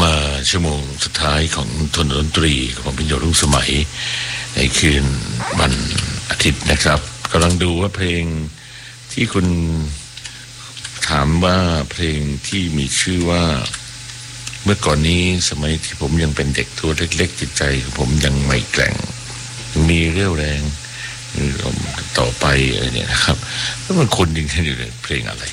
มาชั่วโมงสุดท้ายของทนดนตรีของพิญโยรุ่งสมัยในคืนวันอาทิตย์นะครับกำลังดูว่าเพลงที่คุณถามว่าเพลงที่มีชื่อว่าเมื่อก่อนนี้สมัยที่ผมยังเป็นเด็กตัวเล็กๆจิตใจของผมยังไม่แกร่งมีเรี่ยวแรงต่อไปอะไรเนี่ยนะครับแล้วมันคนจริงๆอยู่ในเพลงอะไร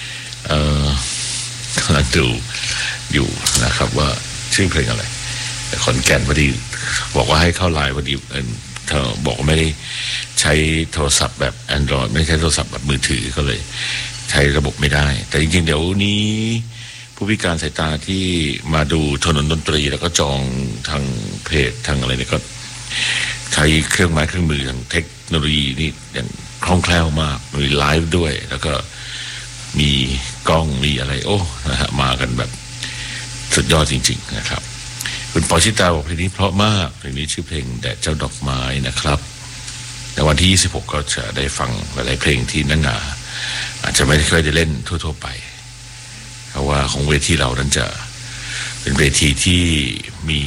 กำลังดูอยู่นะครับว่าชื่อเพลงอะไรแต่ขอนแก่นพอดีบอกว่าให้เข้าไลน์พอดีเธอบอกว่าไม่ได้ใช้โทรศัพท์แบบ Android ไม่ใช้โทรศัพท์แบบมือถือก็เลยใช้ระบบไม่ได้แต่จริงๆเดี๋ยวนี้ผู้พิการสายตาที่มาดูถนนดนตรีแล้วก็จองทางเพจทางอะไรเนี่ยก็ใช้เครื่องไม้เครื่องมือทางเทคโนโลยีนี่อย่างคล่องแคล่วมากมีไลฟ์ด้วยแล้วก็มีกล้องมีอะไรโอ้นะฮะมากันแบบสุดยอดจริงๆนะครับคุณปอชิตาบอกเพลงนี้เพราะมากเพลงนี้ชื่อเพลงแดดเจ้าดอกไม้นะครับในวันที่26ก็จะได้ฟังหลายๆเพลงที่นังงาอาจจะไม่ได้เคยได้เล่นทั่วๆไปเพราะว่าของเวทีเรานั้นจะเป็นเวทีที่มี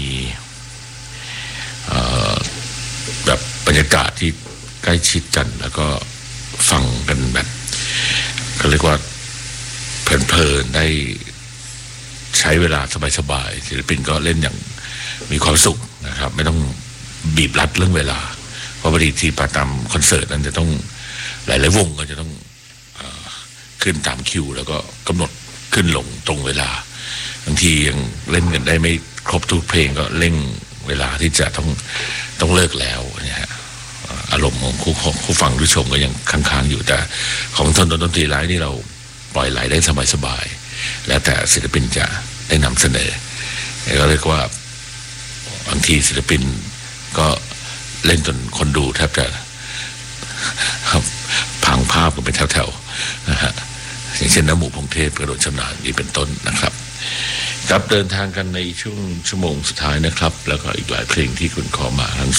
แบบบรรยากาศที่ใกล้ชิดกันแล้วก็ฟังกันแบบก็เรียกว่าเพลินๆได้ใช้เวลาสบายๆศิลปินก็เล่นอย่างมีความสุขนะครับไม่ต้องบีบรัดเรื่องเวลาเพราะบางทีประจำคอนเสิร์ตนั้นจะต้องหลายๆวงก็จะต้องขึ้นตามคิวแล้วก็กำหนดขึ้นลงตรงเวลาบางทียังเล่นกันได้ไม่ครบทุกเพลงก็เร่งเวลาที่จะต้องเลิกแล้วเนี่ยฮะอารมณ์ของผู้ฟังผู้ชมก็ยังค้างๆอยู่แต่ของทนดนตรีไลฟ์นี่เราปล่อยไหลได้สบายๆแล้วแต่ศิลปินจะได้นำเสนอก็เรียกว่าบางทีศิลปินก็เล่นจนคนดูแทบจะพังภาพกันไปแถวๆนะฮะอย่างเช่นน้ำหมูพงเทพกระโดดชำนาญนี่เป็นต้นนะครับครับเดินทางกันในช่วงชั่วโมงสุดท้ายนะครับแล้วก็อีกหลายเพลงที่คุณขอมาทาง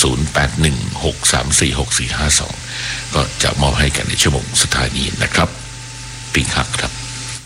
0816346452ก็จะมอบให้กันในชั่วโมงสุดท้ายนี้นะครับปิงฮักครับ